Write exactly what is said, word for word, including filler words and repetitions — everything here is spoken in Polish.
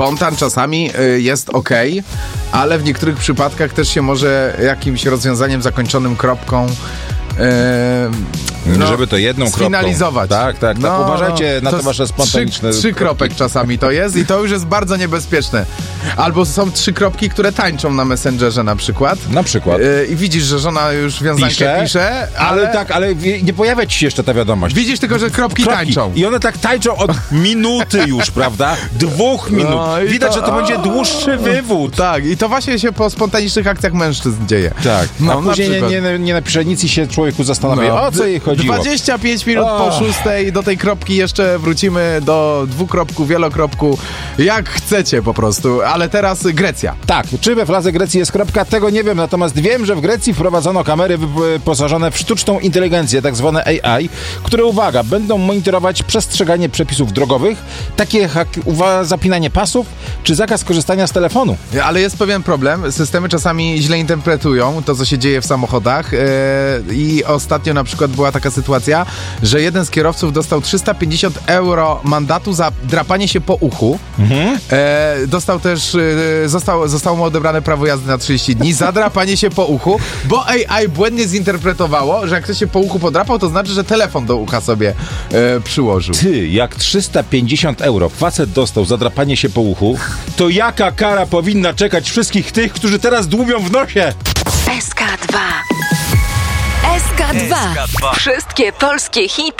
spontan czasami y, jest okej, ale w niektórych przypadkach też się może jakimś rozwiązaniem zakończonym kropką Yy, no, żeby to jedną kropką sfinalizować. Tak, tak, tak. No, Uważajcie na to te wasze spontaniczne Trzy, trzy kropek czasami to jest i to już jest bardzo niebezpieczne. Albo są trzy kropki, które tańczą na Messengerze na przykład. Na przykład. Yy, I widzisz, że żona już wiązankę pisze, pisze ale... ale tak, ale nie pojawia ci się jeszcze ta wiadomość. Widzisz tylko, że kropki, kropki. tańczą. I one tak tańczą od minuty już, prawda? Dwóch minut. No Widać, to... że to będzie dłuższy wywód. Tak, i to właśnie się po spontanicznych akcjach mężczyzn dzieje. Tak. No, a później nie, nie, nie napisze nic i się człowieku zastanawia, no. o co jej chodziło. dwadzieścia pięć minut oh. po szóstej, do tej kropki jeszcze wrócimy, do dwukropku, wielokropku, jak chcecie po prostu, ale teraz Grecja. Tak, czy we fladze Grecji jest kropka, tego nie wiem, natomiast wiem, że w Grecji wprowadzono kamery wyposażone w sztuczną inteligencję, tak zwane A I, które, uwaga, będą monitorować przestrzeganie przepisów drogowych, takie jak zapinanie pasów, czy zakaz korzystania z telefonu. Ale jest pewien problem, systemy czasami źle interpretują to, co się dzieje w samochodach yy, i ostatnio na przykład była taka sytuacja, że jeden z kierowców dostał trzysta pięćdziesiąt euro mandatu za drapanie się po uchu. Mhm. E, dostał też, e, został, zostało mu odebrane prawo jazdy na trzydzieści dni za drapanie się po uchu, bo A I błędnie zinterpretowało, że jak ktoś się po uchu podrapał, to znaczy, że telefon do ucha sobie e, przyłożył. Ty, jak trzysta pięćdziesiąt euro facet dostał za drapanie się po uchu, to jaka kara powinna czekać wszystkich tych, którzy teraz dłubią w nosie? S K dwa. S K dwa. Wszystkie polskie hity